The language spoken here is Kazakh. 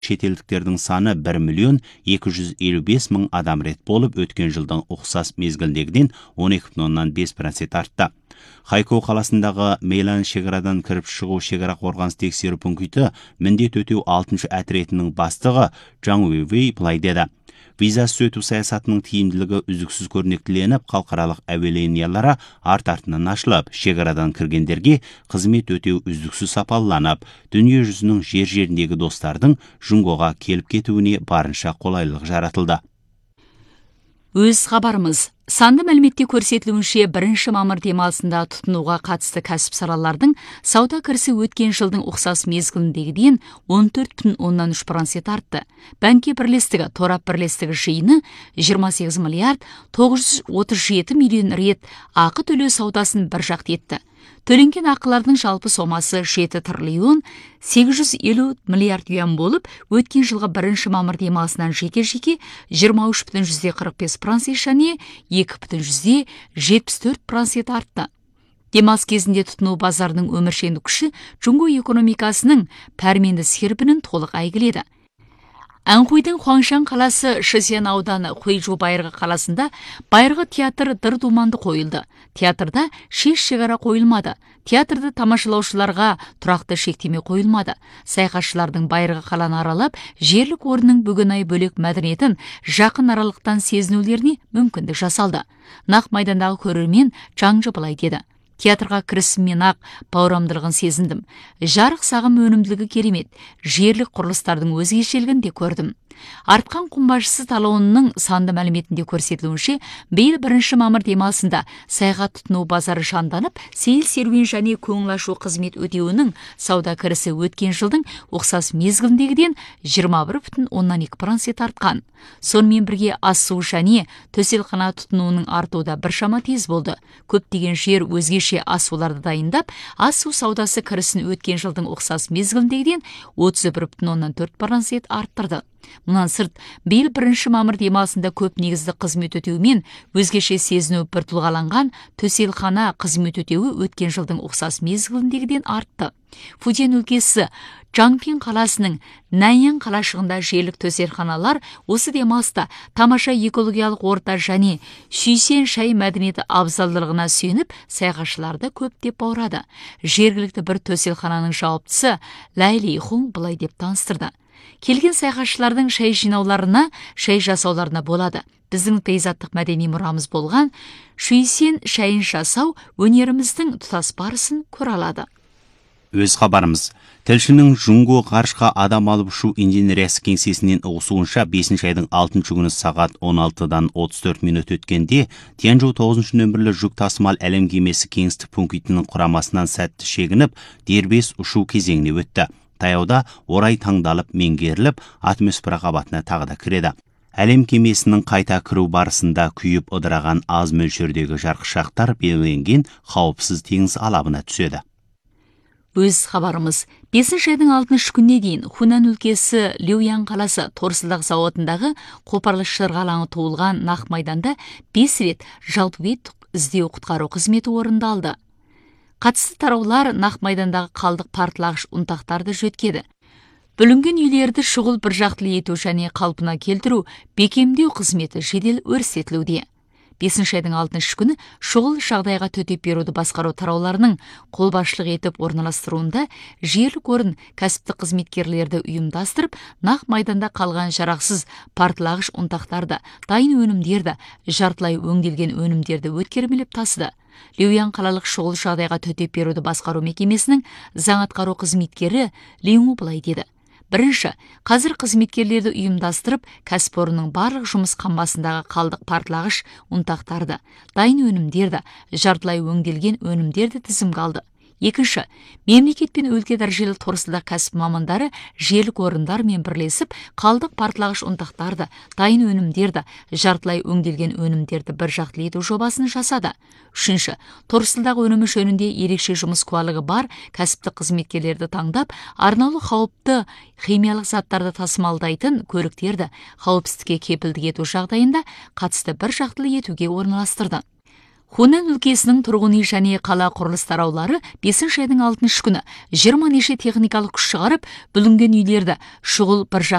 шетелдіктердің саны 1.255.000 адам рет болып, өткен жылдың ұқсас мезгілдегіден 12,5% артты. Хайкоу қаласындағы Мейлан шекарадан кіріп шығу шекара қорғаныс тексеру пункті міндет өтеу 6-шы әтіретінің бастығы Жаң Уэйвей былай деді. Визасыз өту саясатының тиімділігі үздіксіз көрнектіленіп, халықаралық әуе линиялары арт-артынан ашылып, шекарадан кіргендерге қызмет өтеу үздіксіз сапаланып, дүние жүзінің жер-жеріндегі достардың Жунгоға келіп кетуіне барынша қолайлылық жаратылды. Өз хабарымыз. Санды мәліметте көрсетілуінше 1 мамыр демалысында тұтынуға қатысты кәсіп салалардың сауда кірісі өткен жылдың ұқсас мезгіліндегіден 14,3% артты. Бәңке бірлестігі, торап бірлестігі жиыны 28 миллиард 937 миллион рет ақы төлеу саудасын бір жақты етті. Төленген ақылардың жалпы сомасы 7 триллион 850 миллиард юан болып, өткен жылғы 1 мамыр демалысынан жеке-жеке 23,45% және 2,74% артты. Демалыс кезінде тұтыну базарының өміршеңдік күші Жунго экономикасының пәрменді серпінін толық әйгіледі. Әнхуйдың Хуаңшан қаласы Шисян ауданы Хуйжу байырғы қаласында байырғы театр дыр-думанды қойылды. Театрда шегара қойылмады. Театрды тамашалаушыларға тұрақты шектеме қойылмады. Саяхатшылардың байырғы қаланы аралап, жерлік орынның бүгін ай бөлек мәдениетін жақын аралықтан сезінулеріне мүмкіндік жасалды. Нақ майдандағы көрермен Жаңжы былай деді. Театрға кірісіммен ақ бауырамдылығын сезіндім. Жарық сағым өнімділігі керемет, жерлік құрылыстардың өзгешелігін де көрдім. Артқан құмбашысы талонының санды мәліметінде көрсетілуінше, биыл 1 мамыр демалысында саяхат тұтыну базары жанданып, сейіл серуен және көңіл ашу қызмет өтеуінің сауда кірісі өткен жылдың ұқсас мезгіліндегіден 21,2% артқан. Сонымен бірге ас-су және төселхана тұтынуының артуда біршама тез болды. Көптеген жер өзгеше ас-суларды дайындап, ас-су саудасы кірісін өткен жылдың ұқсас мезгіліндегіден 31,4% арттырды. Мұнан сырт, биыл 1 мамыр демалысында көп негізді қызмет өтеумен өзгеше сезіну бір тұлғаланған төселхана қызмет өтеуі өткен жылдың ұқсас мезгіліндегіден артты. Фуден өлкесі Жаңпин қаласының Наньян қалашығында желік төселханалар осы демалыста тамаша экологиялық орта және Шүйсен шай мәдениеті абзалдылығына сүйеніп, саяхатшыларды көптеп баурады. Жергілікті бір төселхананың жауаптысы Лайли Хун былай деп таныстырды. Келген саяхатшылардың шай жинауларына, шай жасауларына болады. Біздің пейзаттық мәдени мұрамыз болған Шүйсен шайын жасау өнеріміздің тұтас барысын көре алады. Өз хабарымыз. Тілшінің Жунго ғарышқа адам алып ұшу инженериясы кеңсесінен ұғысуынша 5 айдың 6 күні сағат 16-дан 34 минут өткенде Тянжоу 9 нөмірлі жүк тасымал әлем кемесі кеңістік пунктінің құрамасынан сәтті шегініп, дербес ұшу кезеңіне өтті. Таяуда орай таңдалып меңгеріліп, атмосфера қабатына тағы да кіреді. Әлем кемесінің қайта кіру барысында күйіп ыдыраған аз мөлшердегі жарқышақтар белгіленген қауіпсіз теңіз алабына түседі. Өз хабарымыз. 5 айдың 6 күніне дейін Хунан өлкесі Люян қаласы торсылдақ зауытындағы қопарылыс шырғалаңы туылған нақ майданда 5 рет жалпы іздеу құтқару қызметі орындалды. Қатысты тараулар нақ майдандағы қалдық партылағыш ұнтақтарды жөткеді. Бүлінген үйлерді шұғыл бір жақтылы ету және қалпына келтіру бекемдеу қызметі жедел өрістетілуде. 5 айдың 6 күні шұғыл жағдайға төтеп беруді басқару тарауларының қолбасшылық етіп орналастыруында жерлік орын кәсіптік қызметкерлерді ұйымдастырып, нақ майданда қалған жарақсыз партылағыш ұнтақтарды, дайын өнімдерді, жартылай өңделген өнімдерді өткермелеп тасыды. Люян қалалық шұғыл жағдайға төтеп беруді басқару мекемесінің заң атқару қызметкері Лиңу былай деді. Бірінші, қазір қызметкерлерді ұйымдастырып, кәсіпорынның барлық жұмыс қамбасындағы қалдық партылағыш ұнтақтарды, дайын өнімдерді, жартылай өңделген өнімдерді тізімге алды. Екінші, мемлекет пен өлке дәрежелі торсылдақ кәсіп мамандары желік орындармен бірлесіп, қалдық партылағыш ұнтақтарды, дайын өнімдерді, жартылай өңделген өнімдерді бір жақтылы ету жобасын жасады. Үшінші, торсылдақ өнімі жөнінде ерекше жұмыс куәлігі бар кәсіптік қызметкерлерді таңдап, арнаулы қауіпті химиялық заттарды тасымалдайтын көліктерді қауіпсіздікке кепілдік ету жағдайында қатысты бір жақтылы етуге орналастырды. Хунан өлкесінің тұрғын үй және қала құрылыс тараулары 5 айдың 6 күні 20 неше техникалық күш шығарып, бүлінген үйлерді шұғыл бір